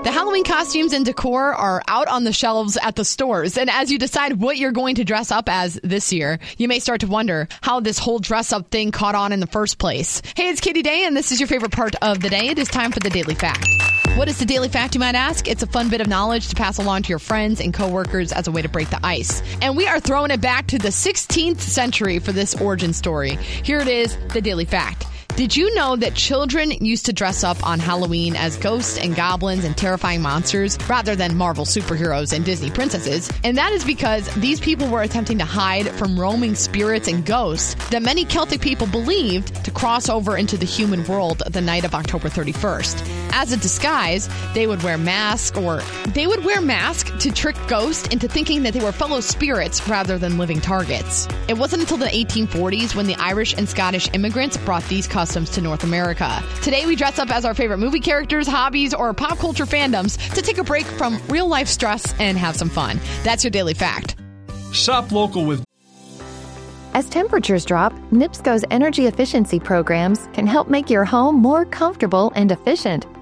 The Halloween costumes and decor are out on the shelves at the stores. And as you decide what you're going to dress up as this year, you may start to wonder how this whole dress up thing caught on in the first place. Hey, it's Katie Day, and this is your favorite part of the day. It is time for the Daily Fact. What is the Daily Fact, you might ask? It's a fun bit of knowledge to pass along to your friends and coworkers as a way to break the ice. And we are throwing it back to the 16th century for this origin story. Here it is, the Daily Fact. Did you know that children used to dress up on Halloween as ghosts and goblins and terrifying monsters rather than Marvel superheroes and Disney princesses? And that is because these people were attempting to hide from roaming spirits and ghosts that many Celtic people believed to cross over into the human world the night of October 31st. As a disguise, they would wear masks to trick ghosts into thinking that they were fellow spirits rather than living targets. It wasn't until the 1840s when the Irish and Scottish immigrants brought these customs to North America. Today, we dress up as our favorite movie characters, hobbies, or pop culture fandoms to take a break from real-life stress and have some fun. That's your Daily Fact. Shop local with... As temperatures drop, NIPSCO's energy efficiency programs can help make your home more comfortable and efficient.